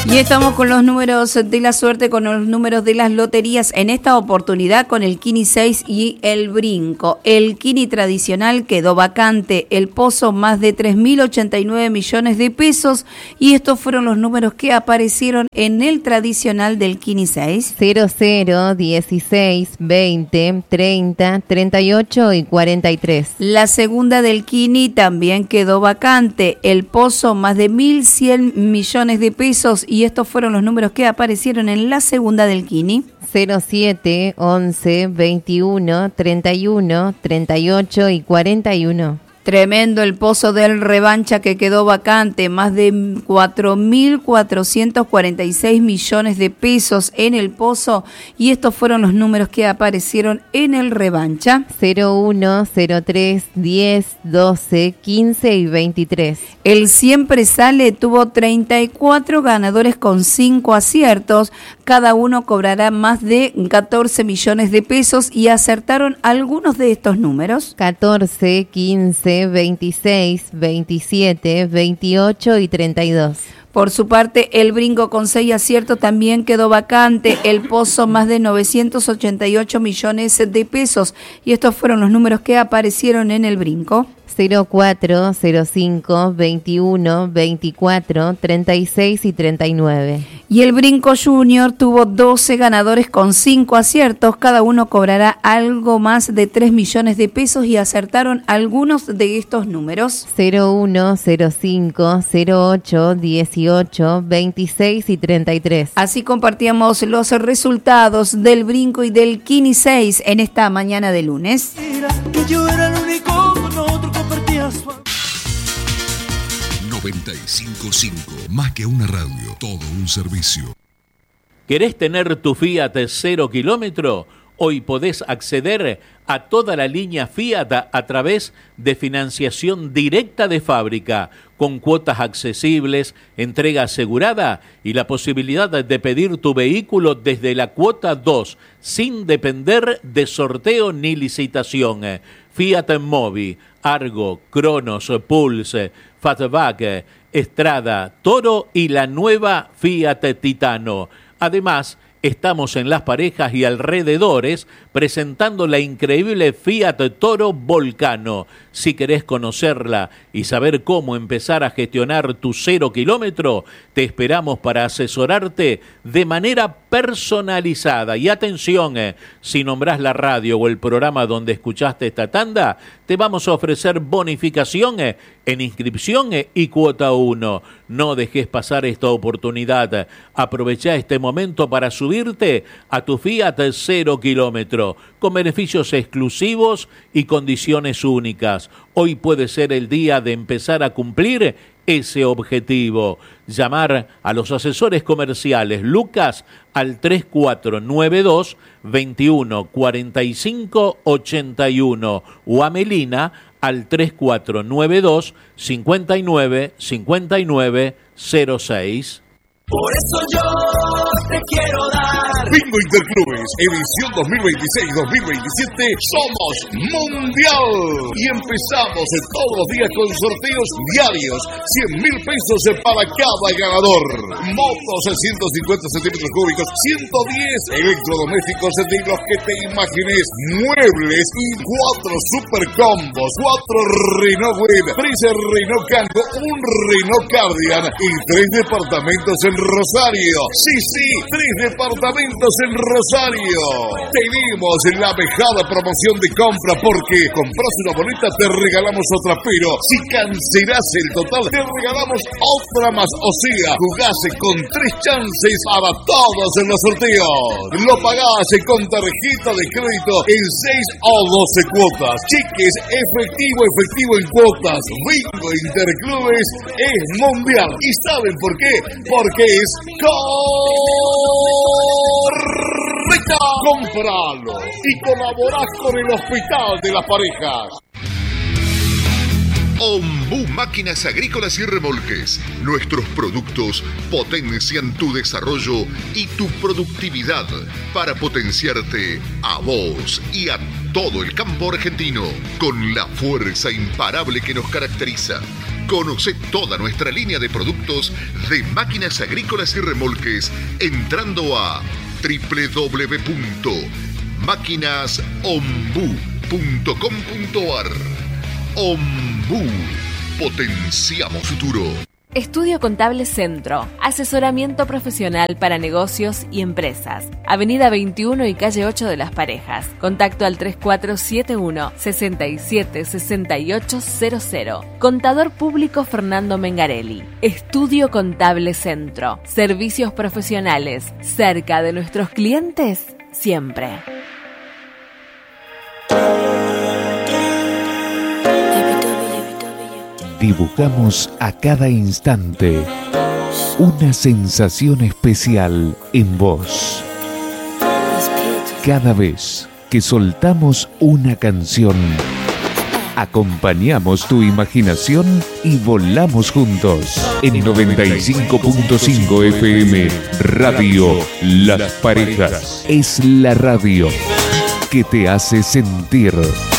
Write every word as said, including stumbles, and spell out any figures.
Y estamos con los números de la suerte, con los números de las loterías, en esta oportunidad con el Kini seis y el Brinco. El Kini tradicional quedó vacante, el pozo más de tres mil ochenta y nueve millones de pesos, y estos fueron los números que aparecieron en el tradicional del Kini seis. cero, cero, dieciséis, veinte, treinta, treinta y ocho y cuarenta y tres. La segunda del Kini también quedó vacante, el pozo más de mil cien millones de pesos, y estos fueron los números que aparecieron en la segunda del Kini. cero, siete, once, veintiuno, treinta y uno, treinta y ocho y cuarenta y uno. Tremendo el pozo del Revancha que quedó vacante, más de cuatro mil cuatrocientos cuarenta y seis millones de pesos en el pozo, y estos fueron los números que aparecieron en el Revancha. cero, uno, cero, tres, diez, doce, quince y veintitrés. El Siempre Sale tuvo treinta y cuatro ganadores con cinco aciertos, cada uno cobrará más de catorce millones de pesos, y acertaron algunos de estos números. catorce, quince, veintiséis, veintisiete, veintiocho y treinta y dos. Por su parte, el Brinco con seis aciertos también quedó vacante, el pozo más de novecientos ochenta y ocho millones de pesos, y estos fueron los números que aparecieron en el Brinco. cero, cuatro, cero, cinco, veintiuno, veinticuatro, treinta y seis y treinta y nueve. Y el Brinco Junior tuvo doce ganadores con cinco aciertos, cada uno cobrará algo más de tres millones de pesos, y acertaron algunos de estos números. cero, uno, cero, cinco, cero, ocho, dieciocho, veintiséis y treinta y tres. Así compartíamos los resultados del Brinco y del Kini seis en esta mañana de lunes. Yo era el único con otro compartía su... noventa y cinco punto cinco, más que una radio, todo un servicio. ¿Querés tener tu Fiat cero kilómetro? Hoy podés acceder a toda la línea Fiat a, a través de financiación directa de fábrica, con cuotas accesibles, entrega asegurada y la posibilidad de pedir tu vehículo desde la cuota dos, sin depender de sorteo ni licitación. Fiat Mobi, Argo, Cronos, Pulse, Fatback, Estrada, Toro y la nueva Fiat Titano. Además, estamos en Las Parejas y alrededores presentando la increíble Fiat Toro Volcano. Si querés conocerla y saber cómo empezar a gestionar tu cero kilómetro, te esperamos para asesorarte de manera personalizada. Y atención, eh, si nombrás la radio o el programa donde escuchaste esta tanda, te vamos a ofrecer bonificación eh, en inscripción eh, y cuota uno. No dejes pasar esta oportunidad. Aprovecha este momento para subirte a tu Fiat cero kilómetro, con beneficios exclusivos y condiciones únicas. Hoy puede ser el día de empezar a cumplir ese objetivo. Llamar a los asesores comerciales Lucas al tres cuatro nueve dos, veintiuno, cuarenta y cinco, ochenta y uno o a Melina al tres cuatro nueve dos, cincuenta y nueve, cincuenta y nueve, cero seis. Por eso yo te quiero dar. Bingo Interclubes, edición dos mil veintiséis dos mil veintisiete, somos mundial. Y empezamos todos los días con sorteos diarios, cien mil pesos para cada ganador. Motos de ciento cincuenta centímetros cúbicos, ciento diez electrodomésticos de los que te imagines, muebles y cuatro super combos, cuatro Renault Web, freezer Renault Kangoo, un Renault Cardigan y tres departamentos en Rosario. Sí, sí, tres departamentos en Rosario. Tenemos la mejor promoción de compra porque compras una boleta, te regalamos otra, pero si cancelas el total, te regalamos otra más. O sea, jugás con tres chances para todos en los sorteos. Lo pagás con tarjeta de crédito en seis o doce cuotas. Cheques efectivo, efectivo en cuotas. Bingo Interclubes es mundial. ¿Y saben por qué? Porque es correcta. Compralo y colaborás con el Hospital de las Parejas. Ombú Máquinas Agrícolas y Remolques. Nuestros productos potencian tu desarrollo y tu productividad para potenciarte a vos y a todo el campo argentino con la fuerza imparable que nos caracteriza. Conoce toda nuestra línea de productos de máquinas agrícolas y remolques entrando a doble u doble u doble u punto máquinas ombu punto com punto a r. Ombu. Potenciamos futuro. Estudio Contable Centro, asesoramiento profesional para negocios y empresas. Avenida veintiuno y calle ocho de Las Parejas. Contacto al tres cuatro siete uno, seis siete seis ocho cero cero. Contador público Fernando Mengarelli. Estudio Contable Centro. Servicios profesionales cerca de nuestros clientes siempre. Dibujamos a cada instante una sensación especial en vos. Cada vez que soltamos una canción, acompañamos tu imaginación y volamos juntos. En noventa y cinco punto cinco F M, Radio Las Parejas. Es la radio que te hace sentir.